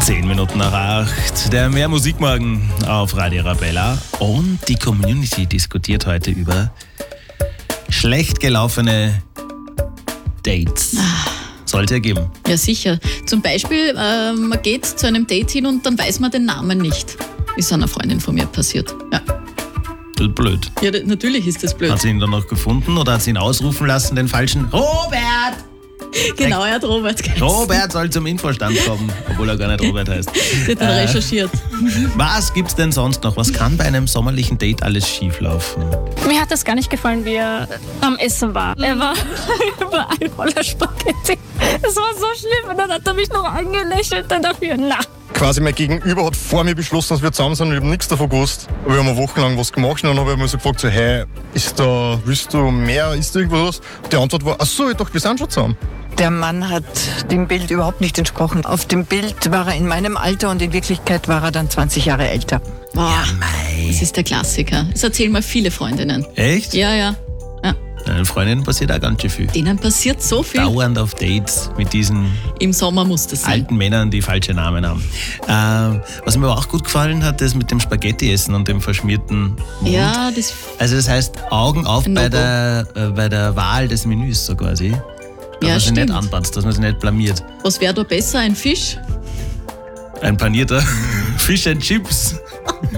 10 Minuten nach 8. Der Mehr Musikmorgen auf Radio Arabella. Und die Community diskutiert heute über schlecht gelaufene Dates. Sollte er geben. Ja, sicher. Zum Beispiel, man geht zu einem Date hin und dann weiß man den Namen nicht. Ist einer Freundin von mir passiert. Ja. Das ist blöd. Ja, natürlich ist das blöd. Hat sie ihn dann noch gefunden oder hat sie ihn ausrufen lassen, den falschen Robert? Genau, er hat Robert geheißen. Robert soll zum Infostand kommen, obwohl er gar nicht Robert heißt. Der hat dann recherchiert. Was gibt's denn sonst noch? Was kann bei einem sommerlichen Date alles schieflaufen? Mir hat das gar nicht gefallen, wie er am Essen war. Er war überall voller Spaghetti. Es war so schlimm und dann hat er mich noch angelächelt dann dafür. Quasi mein Gegenüber hat vor mir beschlossen, dass wir zusammen sind und ich habe nichts davon gewusst. Aber wir haben eine Woche lang was gemacht und dann habe ich mal so gefragt, so, hey, willst du mehr, ist da irgendwas? Die Antwort war, ach so, ich dachte, wir sind schon zusammen. Der Mann hat dem Bild überhaupt nicht entsprochen. Auf dem Bild war er in meinem Alter und in Wirklichkeit war er dann 20 Jahre älter. Boah, das ist der Klassiker. Das erzählen mir viele Freundinnen. Echt? Ja. Deinen Freundinnen passiert auch ganz schön viel. Denen passiert so viel. Dauernd auf Dates mit diesen Im Sommer muss das sein. alten Männern, die falsche Namen haben. Was mir aber auch gut gefallen hat, ist mit dem Spaghetti-Essen und dem verschmierten Mund. Ja, das Also das heißt, Augen auf Ein bei No-Go. der Wahl des Menüs so quasi. Dass Ja, man sich stimmt. nicht anpasst, dass man sich nicht blamiert. was wäre da besser? Ein Fisch? Ein panierter Fish and Chips.